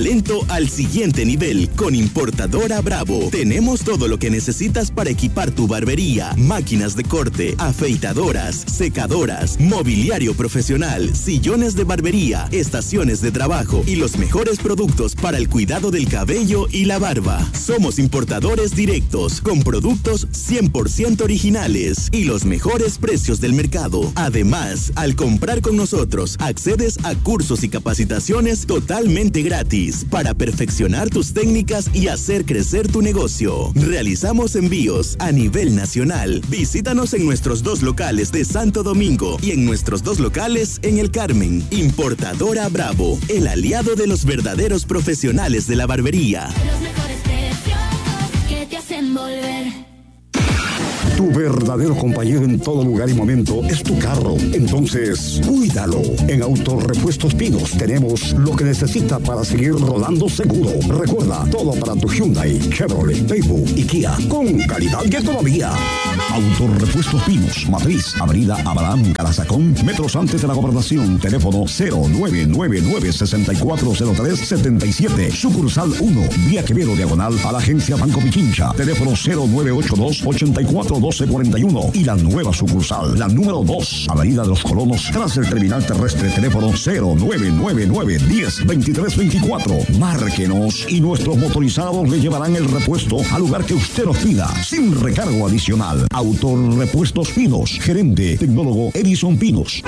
talento al siguiente nivel con Importadora Bravo. Tenemos todo lo que necesitas para equipar tu barbería, máquinas de corte, afeitadoras, secadoras, mobiliario profesional, sillones de barbería, estaciones de trabajo y los mejores productos para el cuidado del cabello y la barba. Somos importadores directos con productos 100% originales y los mejores precios del mercado. Además, al comprar con nosotros, accedes a cursos y capacitaciones totalmente gratis para perfeccionar tus técnicas y hacer crecer tu negocio. Realizamos envíos a nivel nacional. Visítanos en nuestros 2 locales de Santo Domingo y en nuestros 2 locales en El Carmen. Importadora Bravo, el aliado de los verdaderos profesionales de la barbería. Los mejores precios que te hacen volver. Tu verdadero compañero en todo lugar y momento es tu carro. Entonces, cuídalo. En Autorepuestos Pinos tenemos lo que necesita para seguir rodando seguro. Recuerda, todo para tu Hyundai, Chevrolet, Daewoo y Kia, con calidad que todavía. Autorepuestos Pinos, Matriz, Avenida Abraham Calazacón, metros antes de la Gobernación. Teléfono 0999-640377. Sucursal 1, Vía Quevedo, diagonal a la agencia Banco Pichincha. Teléfono 0982-841241. Y la nueva sucursal, la número 2, Avenida de los Colonos, tras el terminal terrestre. Teléfono 0999-102324. Márquenos y nuestros motorizados le llevarán el repuesto al lugar que usted nos pida, sin recargo adicional. Autorepuestos Pinos, gerente tecnólogo Edison Pinos.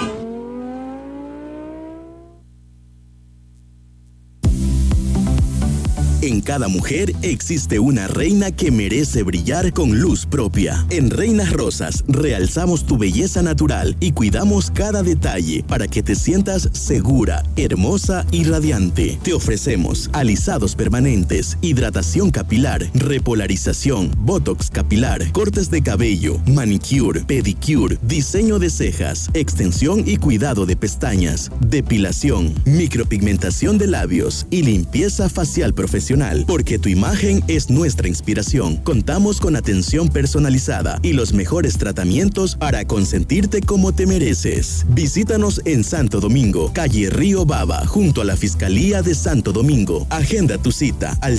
En cada mujer existe una reina que merece brillar con luz propia. En Reinas Rosas realzamos tu belleza natural y cuidamos cada detalle para que te sientas segura, hermosa y radiante. Te ofrecemos alisados permanentes, hidratación capilar, repolarización, botox capilar, cortes de cabello, manicure, pedicure, diseño de cejas, extensión y cuidado de pestañas, depilación, micropigmentación de labios y limpieza facial profesional. Porque tu imagen es nuestra inspiración. Contamos con atención personalizada y los mejores tratamientos para consentirte como te mereces. Visítanos en Santo Domingo, calle Río Baba, junto a la Fiscalía de Santo Domingo. Agenda tu cita al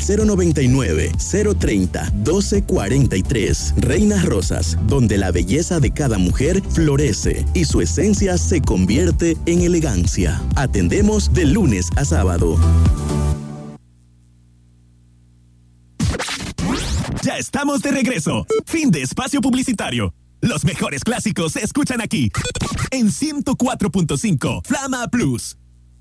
099-030-1243. Reinas Rosas, donde la belleza de cada mujer florece y su esencia se convierte en elegancia. Atendemos de lunes a sábado. Ya estamos de regreso. Fin de espacio publicitario. Los mejores clásicos se escuchan aquí. En 104.5 Flama Plus.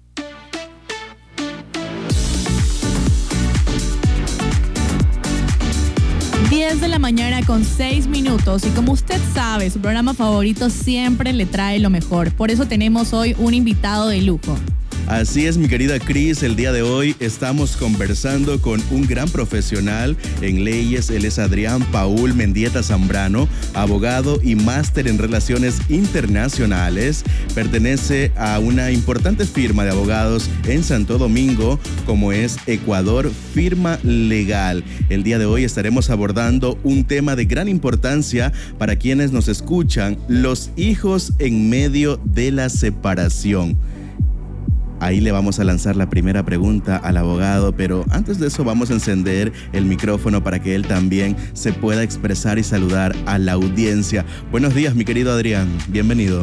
10 de la mañana con 6 minutos. Y como usted sabe, su programa favorito siempre le trae lo mejor. Por eso tenemos hoy un invitado de lujo. Así es, mi querida Cris, el día de hoy estamos conversando con un gran profesional en leyes. Él es Adrián Paul Mendieta Zambrano, abogado y máster en relaciones internacionales. Pertenece a una importante firma de abogados en Santo Domingo, como es Ecuador Firma Legal. El día de hoy estaremos abordando un tema de gran importancia para quienes nos escuchan: los hijos en medio de la separación. Ahí le vamos a lanzar la primera pregunta al abogado, pero antes de eso vamos a encender el micrófono para que él también se pueda expresar y saludar a la audiencia. Buenos días, mi querido Adrián, bienvenido.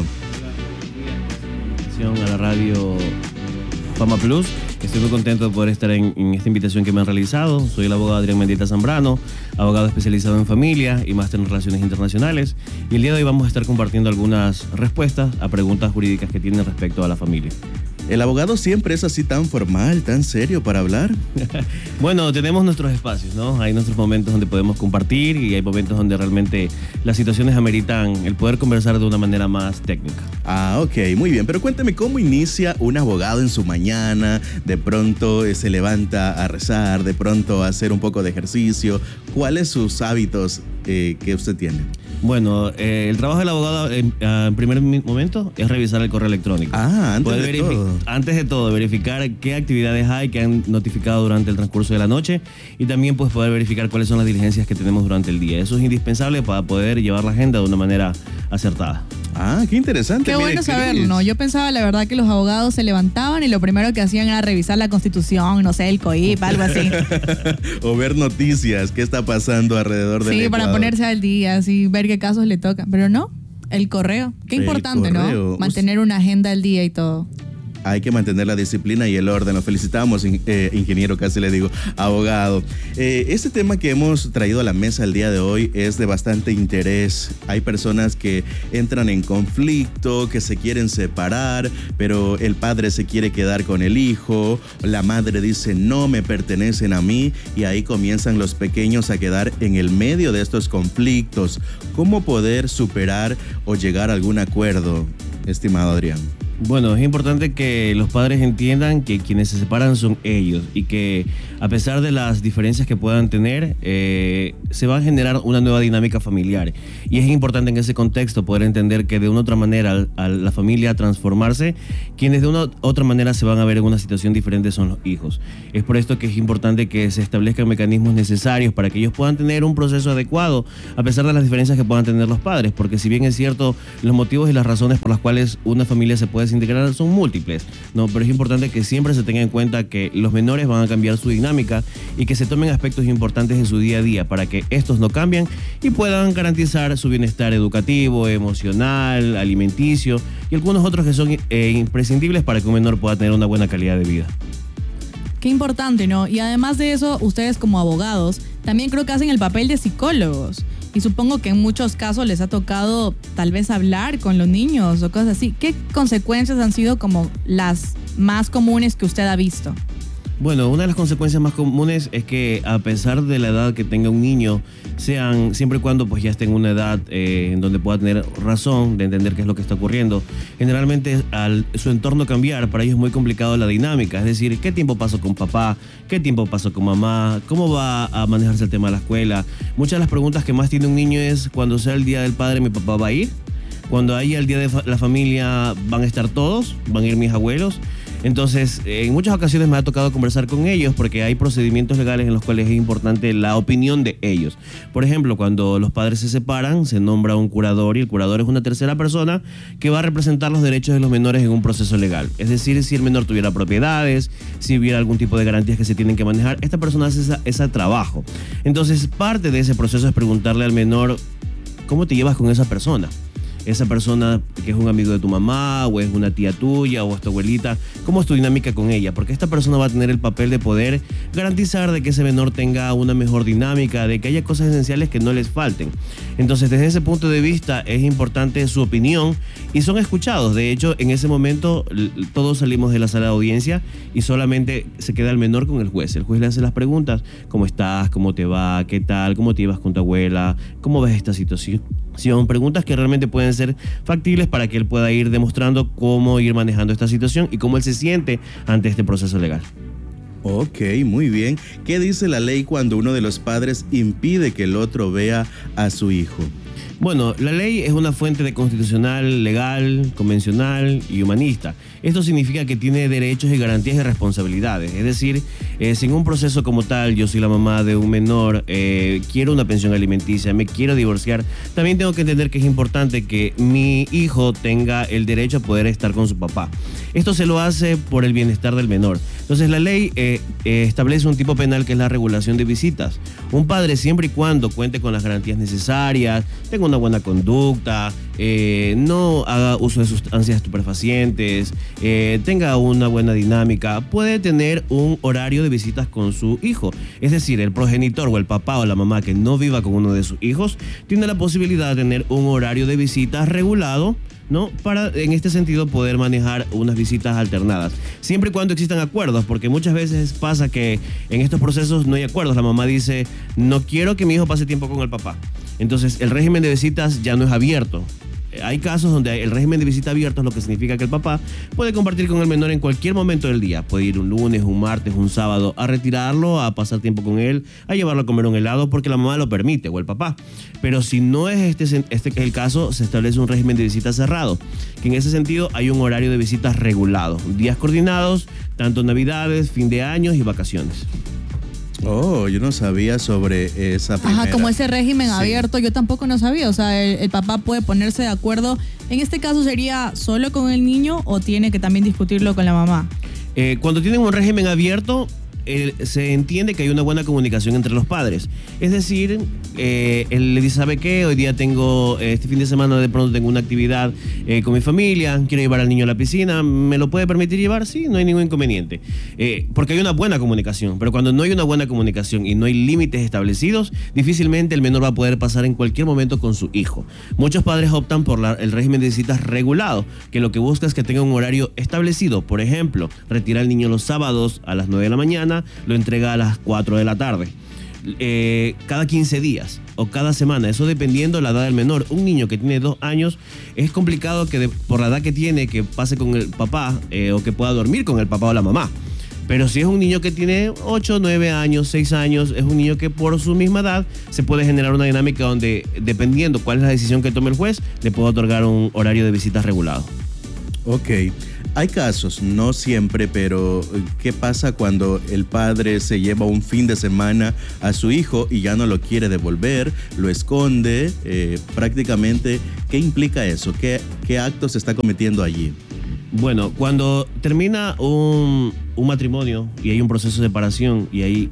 A la radio Fama Plus. Estoy muy contento de poder estar en esta invitación que me han realizado. Soy el abogado Adrián Mendieta Zambrano, abogado especializado en familia y máster en relaciones internacionales. Y el día de hoy vamos a estar compartiendo algunas respuestas a preguntas jurídicas que tienen respecto a la familia. ¿El abogado siempre es así tan formal, tan serio para hablar? Bueno, tenemos nuestros espacios, ¿no? Hay nuestros momentos donde podemos compartir y hay momentos donde realmente las situaciones ameritan el poder conversar de una manera más técnica. Ah, ok, muy bien. Pero cuénteme, ¿cómo inicia un abogado en su mañana? De pronto se levanta a rezar, de pronto a hacer un poco de ejercicio. ¿Cuáles sus hábitos que usted tiene? Bueno, el trabajo del abogado en primer momento es revisar el correo electrónico. Antes de todo, verificar qué actividades hay que han notificado durante el transcurso de la noche y también pues poder verificar cuáles son las diligencias que tenemos durante el día. Eso es indispensable para poder llevar la agenda de una manera acertada. Ah, qué interesante. Qué bueno saberlo, ¿no? Yo pensaba, la verdad, que los abogados se levantaban y lo primero que hacían era revisar la Constitución, no sé, el COIP, algo así. O ver noticias, qué está pasando alrededor del Ecuador. Sí, para ponerse al día, así, ver qué casos le tocan. Pero no, el correo. Qué importante, ¿no? Mantener una agenda al día y todo. Hay que mantener la disciplina y el orden. Lo felicitamos, ingeniero, casi le digo, abogado. Este tema que hemos traído a la mesa el día de hoy es de bastante interés. Hay personas que entran en conflicto, que se quieren separar, pero el padre se quiere quedar con el hijo, la madre dice no me pertenecen a mí, y ahí comienzan los pequeños a quedar en el medio de estos conflictos. ¿Cómo poder superar o llegar a algún acuerdo, estimado Adrián? Bueno, es importante que los padres entiendan que quienes se separan son ellos y que a pesar de las diferencias que puedan tener, se va a generar una nueva dinámica familiar. Y es importante en ese contexto poder entender que de una u otra manera al la familia transformarse, quienes de una u otra manera se van a ver en una situación diferente son los hijos. Es por esto que es importante que se establezcan mecanismos necesarios para que ellos puedan tener un proceso adecuado a pesar de las diferencias que puedan tener los padres, porque si bien es cierto, los motivos y las razones por las cuales una familia se puede desintegrar son múltiples, ¿no? Pero es importante que siempre se tenga en cuenta que los menores van a cambiar su dinámica y que se tomen aspectos importantes en su día a día para que estos no cambien y puedan garantizar su bienestar educativo, emocional, alimenticio y algunos otros que son imprescindibles para que un menor pueda tener una buena calidad de vida. Qué importante, ¿no? Y además de eso, ustedes como abogados también creo que hacen el papel de psicólogos. Y supongo que en muchos casos les ha tocado tal vez hablar con los niños o cosas así. ¿Qué consecuencias han sido como las más comunes que usted ha visto? Bueno, una de las consecuencias más comunes es que a pesar de la edad que tenga un niño, sean siempre y cuando pues ya esté en una edad en donde pueda tener razón de entender qué es lo que está ocurriendo, generalmente al su entorno cambiar, para ellos es muy complicado la dinámica, es decir, qué tiempo paso con papá, qué tiempo paso con mamá, cómo va a manejarse el tema de la escuela. Muchas de las preguntas que más tiene un niño es cuando sea el día del padre, ¿mi papá va a ir? Cuando haya el día de la familia, ¿van a estar todos? ¿Van a ir mis abuelos? Entonces, en muchas ocasiones me ha tocado conversar con ellos porque hay procedimientos legales en los cuales es importante la opinión de ellos. Por ejemplo, cuando los padres se separan, se nombra un curador y el curador es una tercera persona que va a representar los derechos de los menores en un proceso legal. Es decir, si el menor tuviera propiedades, si hubiera algún tipo de garantías que se tienen que manejar, esta persona hace ese trabajo. Entonces, parte de ese proceso es preguntarle al menor, ¿cómo te llevas con esa persona? Esa persona que es un amigo de tu mamá o es una tía tuya o es tu abuelita, ¿cómo es tu dinámica con ella? Porque esta persona va a tener el papel de poder garantizar de que ese menor tenga una mejor dinámica, de que haya cosas esenciales que no les falten. Entonces, desde ese punto de vista es importante su opinión y son escuchados. De hecho, en ese momento todos salimos de la sala de audiencia y solamente se queda el menor con el juez. El juez le hace las preguntas, ¿cómo estás? ¿Cómo te va? ¿Qué tal? ¿Cómo te llevas con tu abuela? ¿Cómo ves esta situación? Son preguntas que realmente pueden ser factibles para que él pueda ir demostrando cómo ir manejando esta situación y cómo él se siente ante este proceso legal. Ok, muy bien. ¿Qué dice la ley cuando uno de los padres impide que el otro vea a su hijo? Bueno, la ley es una fuente de constitucional, legal, convencional y humanista. Esto significa que tiene derechos y garantías y responsabilidades. Es decir, si en un proceso como tal, yo soy la mamá de un menor, quiero una pensión alimenticia, me quiero divorciar, también tengo que entender que es importante que mi hijo tenga el derecho a poder estar con su papá. Esto se lo hace por el bienestar del menor. Entonces, la ley establece un tipo penal que es la regulación de visitas. Un padre, siempre y cuando cuente con las garantías necesarias, tenga una buena conducta, no haga uso de sustancias estupefacientes, tenga una buena dinámica, puede tener un horario de visitas con su hijo. Es decir, el progenitor o el papá o la mamá que no viva con uno de sus hijos tiene la posibilidad de tener un horario de visitas regulado, ¿no? Para, en este sentido, poder manejar unas visitas alternadas. Siempre y cuando existan acuerdos, porque muchas veces pasa que en estos procesos no hay acuerdos. La mamá dice, no quiero que mi hijo pase tiempo con el papá. Entonces, el régimen de visitas ya no es abierto. hay casos donde el régimen de visita abierto es lo que significa que el papá puede compartir con el menor en cualquier momento del día. Puede ir un lunes, un martes, un sábado a retirarlo, a pasar tiempo con él, a llevarlo a comer un helado porque la mamá lo permite o el papá. Pero si no es este el caso, se establece un régimen de visita cerrado, que en ese sentido hay un horario de visitas regulado, días coordinados, tanto navidades, fin de años y vacaciones. Oh, yo no sabía sobre esa primera. Ajá, como ese régimen abierto, yo tampoco no sabía. O sea, el papá puede ponerse de acuerdo. En este caso, ¿sería solo con el niño o tiene que también discutirlo con la mamá? Cuando tienen un régimen abierto, se entiende que hay una buena comunicación entre los padres. Es decir, él le dice, ¿sabe qué? Hoy día tengo, este fin de semana de pronto tengo una actividad con mi familia, quiero llevar al niño a la piscina, ¿me lo puede permitir llevar? Sí, no hay ningún inconveniente. Porque hay una buena comunicación, pero cuando no hay una buena comunicación y no hay límites establecidos, difícilmente el menor va a poder pasar en cualquier momento con su hijo. Muchos padres optan por el régimen de visitas regulado, que lo que busca es que tenga un horario establecido. Por ejemplo, retira al niño los sábados a las 9 de la mañana, lo entrega a las 4 de la tarde. Cada 15 días o cada semana, eso dependiendo de la edad del menor. Un niño que tiene 2 años, es complicado que por la edad que tiene, que pase con el papá o que pueda dormir con el papá o la mamá. Pero si es un niño que tiene 8, 9 años, 6 años, es un niño que por su misma edad se puede generar una dinámica donde, dependiendo cuál es la decisión que tome el juez, le puede otorgar un horario de visitas regulado. Ok. Hay casos, no siempre, pero ¿qué pasa cuando el padre se lleva un fin de semana a su hijo y ya no lo quiere devolver, lo esconde? Prácticamente, ¿qué implica eso? ¿Qué acto se está cometiendo allí? Bueno, cuando termina un matrimonio y hay un proceso de separación y hay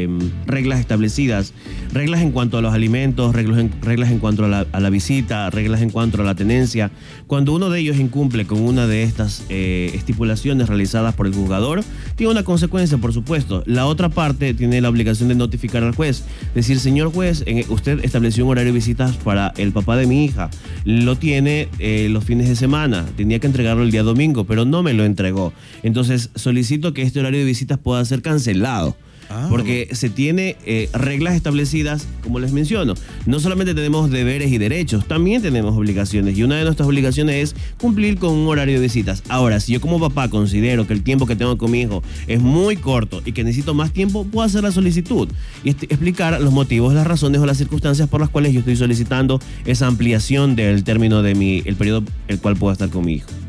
reglas establecidas, reglas en cuanto a los alimentos, reglas en cuanto a la visita, reglas en cuanto a la tenencia, cuando uno de ellos incumple con una de estas estipulaciones realizadas por el juzgador, tiene una consecuencia, por supuesto. La otra parte tiene la obligación de notificar al juez, decir, señor juez, usted estableció un horario de visitas para el papá de mi hija, lo tiene los fines de semana, tenía que entregarlo el día domingo, pero no me lo entregó. Entonces solicito que este horario de visitas pueda ser cancelado. Porque se tiene reglas establecidas, como les menciono. No solamente tenemos deberes y derechos, también tenemos obligaciones. Y una de nuestras obligaciones es cumplir con un horario de visitas. Ahora, si yo como papá considero que el tiempo que tengo con mi hijo es muy corto y que necesito más tiempo, puedo hacer la solicitud y explicar los motivos, las razones o las circunstancias por las cuales yo estoy solicitando esa ampliación del término de el periodo el cual puedo estar con mi hijo.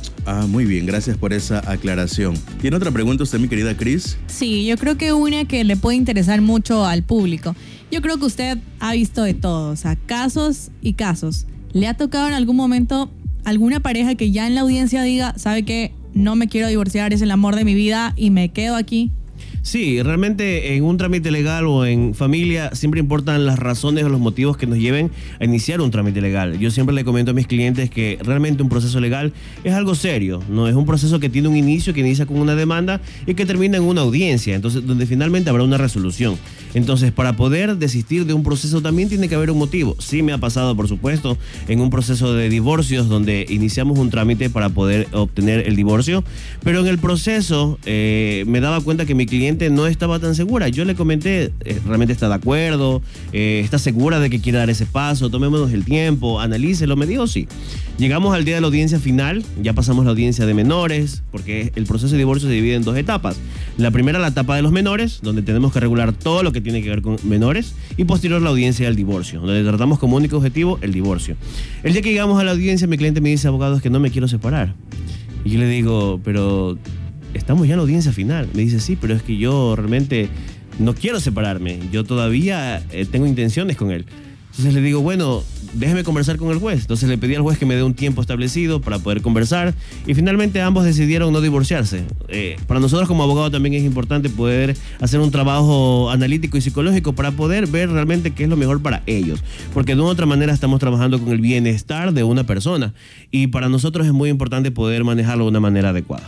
Muy bien, gracias por esa aclaración. ¿Tiene otra pregunta usted, mi querida Cris? Sí, yo creo que una que le puede interesar mucho al público. Yo creo que usted ha visto de todo, o sea, casos y casos. ¿Le ha tocado en algún momento alguna pareja que ya en la audiencia diga, sabe qué, no me quiero divorciar, es el amor de mi vida y me quedo aquí? Sí, realmente en un trámite legal o en familia siempre importan las razones o los motivos que nos lleven a iniciar un trámite legal. Yo siempre le comento a mis clientes que realmente un proceso legal es algo serio, no es un proceso que tiene un inicio, que inicia con una demanda y que termina en una audiencia, entonces donde finalmente habrá una resolución. Entonces, para poder desistir de un proceso también tiene que haber un motivo. Sí me ha pasado, por supuesto, en un proceso de divorcios donde iniciamos un trámite para poder obtener el divorcio, pero en el proceso me daba cuenta que mi cliente no estaba tan segura. Yo le comenté, realmente está de acuerdo, está segura de que quiere dar ese paso, tomémonos el tiempo, analícelo. Me dijo sí. Llegamos al día de la audiencia final, ya pasamos la audiencia de menores, porque el proceso de divorcio se divide en 2 etapas. La primera, la etapa de los menores, donde tenemos que regular todo lo que tiene que ver con menores, y posterior la audiencia del divorcio, donde tratamos como único objetivo el divorcio. El día que llegamos a la audiencia, mi cliente me dice, abogado, es que no me quiero separar. Y yo le digo, pero estamos ya en la audiencia final. Me dice, sí, pero es que yo realmente no quiero separarme. Yo todavía tengo intenciones con él. Entonces le digo, bueno, déjeme conversar con el juez. Entonces le pedí al juez que me dé un tiempo establecido para poder conversar y finalmente ambos decidieron no divorciarse. Para nosotros como abogado también es importante poder hacer un trabajo analítico y psicológico para poder ver realmente qué es lo mejor para ellos. Porque de una u otra manera estamos trabajando con el bienestar de una persona y para nosotros es muy importante poder manejarlo de una manera adecuada.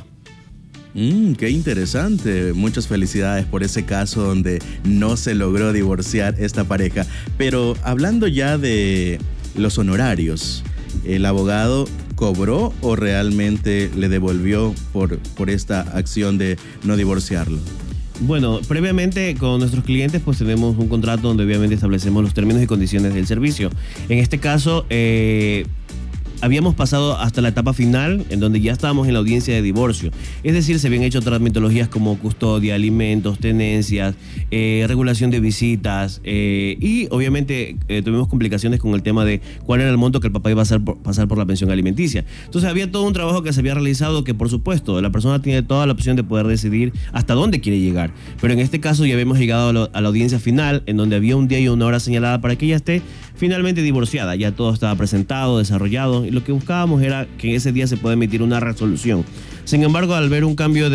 Qué interesante. Muchas felicidades por ese caso donde no se logró divorciar esta pareja. Pero hablando ya de los honorarios, ¿el abogado cobró o realmente le devolvió por esta acción de no divorciarlo? Bueno, previamente con nuestros clientes pues tenemos un contrato donde obviamente establecemos los términos y condiciones del servicio. En este caso, habíamos pasado hasta la etapa final, en donde ya estábamos en la audiencia de divorcio. Es decir, se habían hecho otras metodologías como custodia, alimentos, tenencias, regulación de visitas, y obviamente tuvimos complicaciones con el tema de cuál era el monto que el papá iba a pasar por la pensión alimenticia. Entonces había todo un trabajo que se había realizado que, por supuesto, la persona tiene toda la opción de poder decidir hasta dónde quiere llegar. Pero en este caso ya habíamos llegado a la audiencia final, en donde había un día y una hora señalada para que ella esté finalmente divorciada. Ya todo estaba presentado, desarrollado, y lo que buscábamos era que ese día se pueda emitir una resolución. Sin embargo, al ver un cambio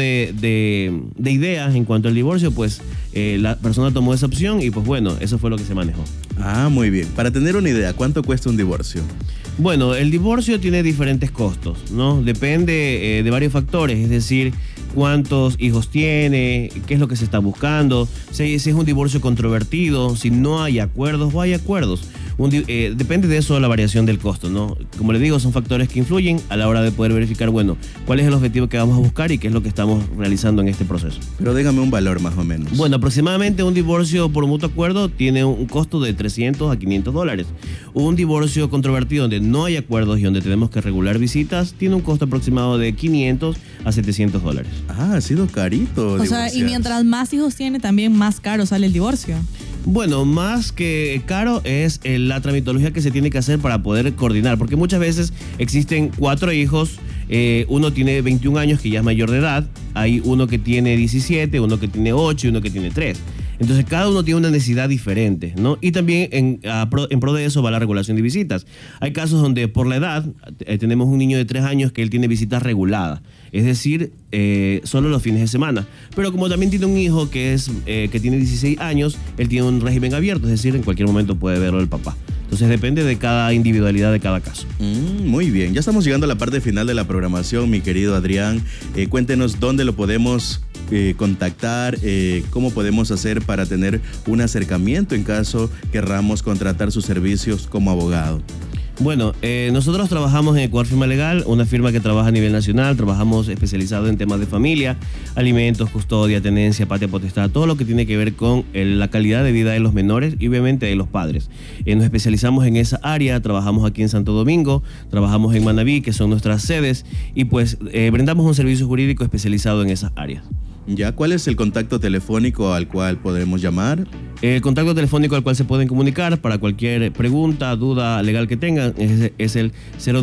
de ideas en cuanto al divorcio, pues la persona tomó esa opción y pues bueno, eso fue lo que se manejó. Ah, muy bien. Para tener una idea, ¿cuánto cuesta un divorcio? Bueno, el divorcio tiene diferentes costos, ¿no? Depende de varios factores, es decir, cuántos hijos tiene, qué es lo que se está buscando, si es un divorcio controvertido, si no hay acuerdos o hay acuerdos. Depende de eso la variación del costo, ¿no? Como les digo, son factores que influyen a la hora de poder verificar, bueno, cuál es el objetivo que vamos a buscar y qué es lo que estamos realizando en este proceso. Pero dígame un valor más o menos. Bueno, aproximadamente un divorcio por mutuo acuerdo tiene un costo de $300 a $500. Un divorcio controvertido donde no hay acuerdos y donde tenemos que regular visitas tiene un costo aproximado de $500 a $700. Ah, ha sido carito. O sea, y mientras más hijos tiene, también más caro sale el divorcio. Bueno, más que caro es la tramitología que se tiene que hacer para poder coordinar, porque muchas veces existen 4 hijos, uno tiene 21 años que ya es mayor de edad, hay uno que tiene 17, uno que tiene 8 y uno que tiene 3. Entonces cada uno tiene una necesidad diferente, ¿no? Y también en pro de eso va la regulación de visitas. Hay casos donde por la edad tenemos un niño de 3 años que él tiene visitas reguladas, es decir, solo los fines de semana. Pero como también tiene un hijo que tiene 16 años, él tiene un régimen abierto, es decir, en cualquier momento puede verlo el papá. Entonces depende de cada individualidad de cada caso. Muy bien, ya estamos llegando a la parte final de la programación, mi querido Adrián. Cuéntenos dónde lo podemos contactar, cómo podemos hacer para tener un acercamiento en caso querramos contratar sus servicios como abogado. Bueno, nosotros trabajamos en Ecuador Firma Legal, una firma que trabaja a nivel nacional, trabajamos especializado en temas de familia, alimentos, custodia, tenencia, patria potestad, todo lo que tiene que ver con la calidad de vida de los menores y obviamente de los padres. Nos especializamos en esa área, trabajamos aquí en Santo Domingo, trabajamos en Manabí, que son nuestras sedes, y pues brindamos un servicio jurídico especializado en esas áreas. Ya, ¿cuál es el contacto telefónico al cual podremos llamar? El contacto telefónico al cual se pueden comunicar para cualquier pregunta, duda legal que tengan es el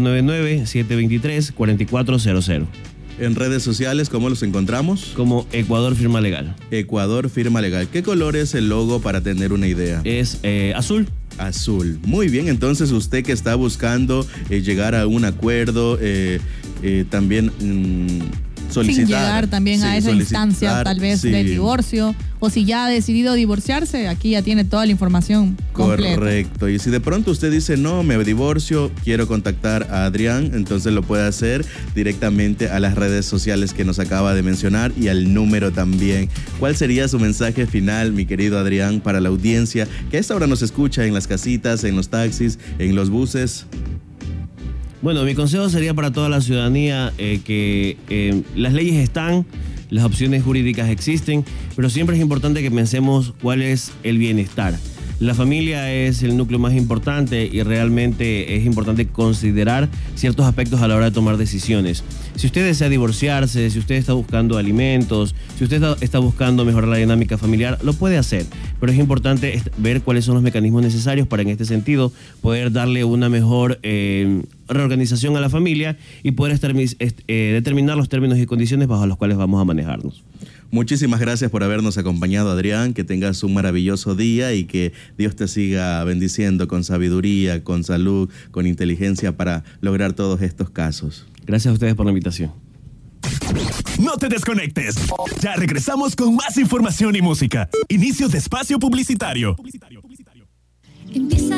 099-723-4400. En redes sociales, ¿cómo los encontramos? Como Ecuador Firma Legal. Ecuador Firma Legal. ¿Qué color es el logo para tener una idea? Es azul. Azul. Muy bien, entonces usted que está buscando llegar a un acuerdo, también solicitar. Sin llegar también a esa instancia tal vez del divorcio, o si ya ha decidido divorciarse, aquí ya tiene toda la información completa. Correcto, y si de pronto usted dice no, me divorcio, quiero contactar a Adrián, entonces lo puede hacer directamente a las redes sociales que nos acaba de mencionar y al número también. ¿Cuál sería su mensaje final, mi querido Adrián, para la audiencia que a esta hora nos escucha en las casitas, en los taxis, en los buses? Bueno, mi consejo sería para toda la ciudadanía que las leyes están, las opciones jurídicas existen, pero siempre es importante que pensemos cuál es el bienestar. La familia es el núcleo más importante y realmente es importante considerar ciertos aspectos a la hora de tomar decisiones. Si usted desea divorciarse, si usted está buscando alimentos, si usted está buscando mejorar la dinámica familiar, lo puede hacer. Pero es importante ver cuáles son los mecanismos necesarios para, en este sentido, poder darle una mejor reorganización a la familia y poder determinar los términos y condiciones bajo los cuales vamos a manejarnos. Muchísimas gracias por habernos acompañado, Adrián. Que tengas un maravilloso día y que Dios te siga bendiciendo con sabiduría, con salud, con inteligencia para lograr todos estos casos. Gracias a ustedes por la invitación. No te desconectes. Ya regresamos con más información y música. Inicio de espacio publicitario. Empieza